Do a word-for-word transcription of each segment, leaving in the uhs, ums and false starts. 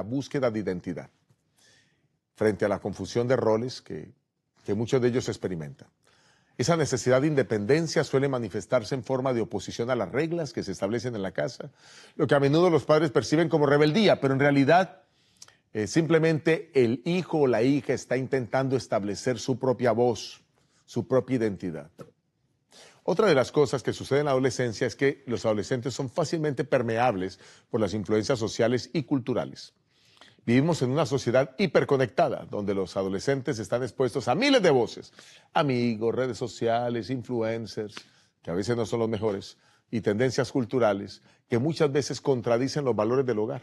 búsqueda de identidad, frente a la confusión de roles que, que muchos de ellos experimentan. Esa necesidad de independencia suele manifestarse en forma de oposición a las reglas que se establecen en la casa, lo que a menudo los padres perciben como rebeldía, pero en realidad eh, simplemente el hijo o la hija está intentando establecer su propia voz, su propia identidad. Otra de las cosas que sucede en la adolescencia es que los adolescentes son fácilmente permeables por las influencias sociales y culturales. Vivimos en una sociedad hiperconectada, donde los adolescentes están expuestos a miles de voces, amigos, redes sociales, influencers, que a veces no son los mejores, y tendencias culturales que muchas veces contradicen los valores del hogar.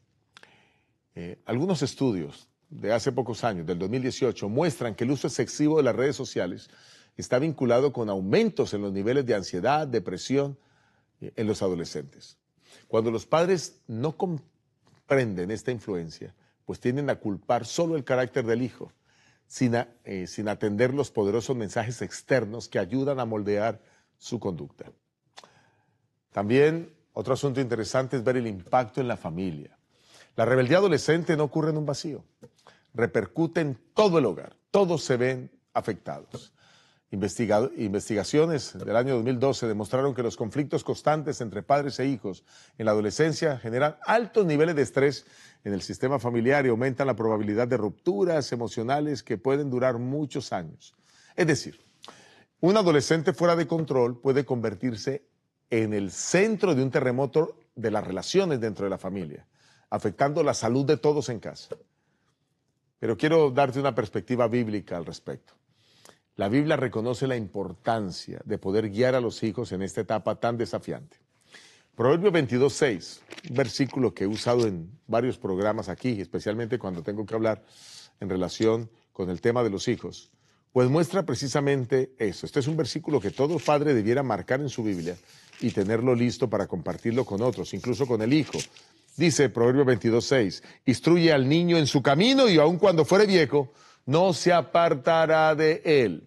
Eh, algunos estudios de hace pocos años, del dos mil dieciocho, muestran que el uso excesivo de las redes sociales está vinculado con aumentos en los niveles de ansiedad, depresión eh, en los adolescentes. Cuando los padres no comprenden Aprenden esta influencia, pues tienden a culpar solo el carácter del hijo, sin, a, eh, sin atender los poderosos mensajes externos que ayudan a moldear su conducta. También otro asunto interesante es ver el impacto en la familia. La rebeldía adolescente no ocurre en un vacío, repercute en todo el hogar, todos se ven afectados. Investigado, investigaciones del año dos mil doce demostraron que los conflictos constantes entre padres e hijos en la adolescencia generan altos niveles de estrés en el sistema familiar y aumentan la probabilidad de rupturas emocionales que pueden durar muchos años. Es decir, un adolescente fuera de control puede convertirse en el centro de un terremoto de las relaciones dentro de la familia, afectando la salud de todos en casa. Pero quiero darte una perspectiva bíblica al respecto. La Biblia reconoce la importancia de poder guiar a los hijos en esta etapa tan desafiante. Proverbios veintidós, seis, un versículo que he usado en varios programas aquí, especialmente cuando tengo que hablar en relación con el tema de los hijos, pues muestra precisamente eso. Este es un versículo que todo padre debiera marcar en su Biblia y tenerlo listo para compartirlo con otros, incluso con el hijo. Dice Proverbios veintidós, seis, instruye al niño en su camino y aun cuando fuere viejo, no se apartará de él.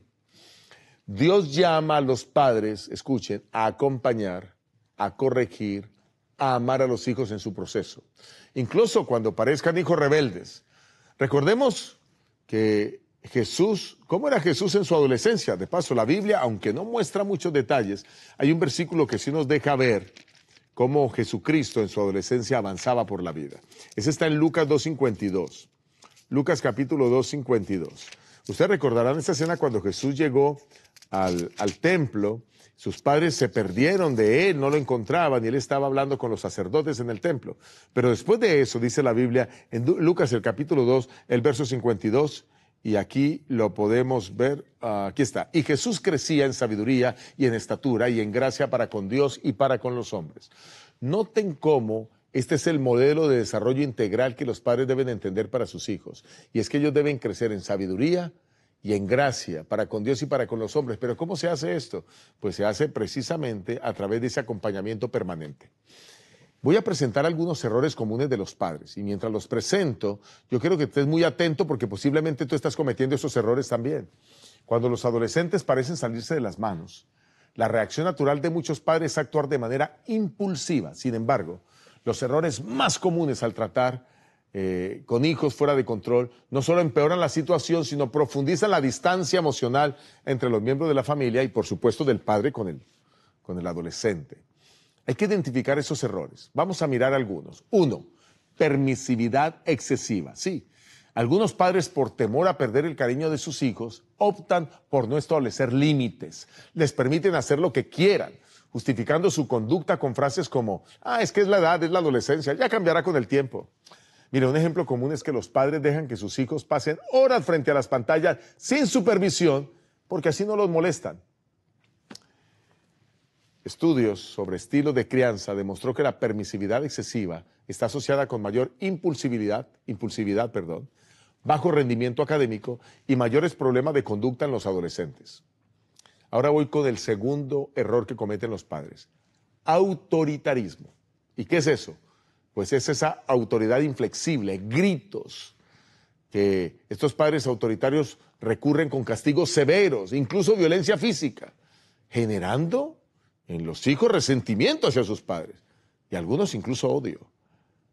Dios llama a los padres, escuchen, a acompañar, a corregir, a amar a los hijos en su proceso. Incluso cuando parezcan hijos rebeldes. Recordemos que Jesús, ¿cómo era Jesús en su adolescencia? De paso, la Biblia, aunque no muestra muchos detalles, hay un versículo que sí nos deja ver cómo Jesucristo en su adolescencia avanzaba por la vida. Ese está en Lucas dos, cincuenta y dos. Lucas capítulo dos, cincuenta y dos. Ustedes recordarán esta escena cuando Jesús llegó al, al templo, sus padres se perdieron de él, no lo encontraban y él estaba hablando con los sacerdotes en el templo. Pero después de eso, dice la Biblia, en Lucas el capítulo dos, el verso cincuenta y dos, y aquí lo podemos ver, uh, aquí está. Y Jesús crecía en sabiduría y en estatura y en gracia para con Dios y para con los hombres. Noten cómo este es el modelo de desarrollo integral que los padres deben entender para sus hijos. Y es que ellos deben crecer en sabiduría y en gracia para con Dios y para con los hombres. ¿Pero cómo se hace esto? Pues se hace precisamente a través de ese acompañamiento permanente. Voy a presentar algunos errores comunes de los padres. Y mientras los presento, yo quiero que estés muy atento porque posiblemente tú estás cometiendo esos errores también. Cuando los adolescentes parecen salirse de las manos, la reacción natural de muchos padres es actuar de manera impulsiva. Sin embargo, los errores más comunes al tratar eh, con hijos fuera de control no solo empeoran la situación, sino profundizan la distancia emocional entre los miembros de la familia y, por supuesto, del padre con el, con el adolescente. Hay que identificar esos errores. Vamos a mirar algunos. Uno, permisividad excesiva. Sí, algunos padres, por temor a perder el cariño de sus hijos, optan por no establecer límites. Les permiten hacer lo que quieran, justificando su conducta con frases como, ah, es que es la edad, es la adolescencia, ya cambiará con el tiempo. Mira, un ejemplo común es que los padres dejan que sus hijos pasen horas frente a las pantallas sin supervisión, porque así no los molestan. Estudios sobre estilos de crianza demostró que la permisividad excesiva está asociada con mayor impulsividad, impulsividad, perdón, bajo rendimiento académico y mayores problemas de conducta en los adolescentes. Ahora voy con el segundo error que cometen los padres. Autoritarismo. ¿Y qué es eso? Pues es esa autoridad inflexible, gritos, que estos padres autoritarios recurren con castigos severos, incluso violencia física, generando en los hijos resentimiento hacia sus padres y algunos incluso odio.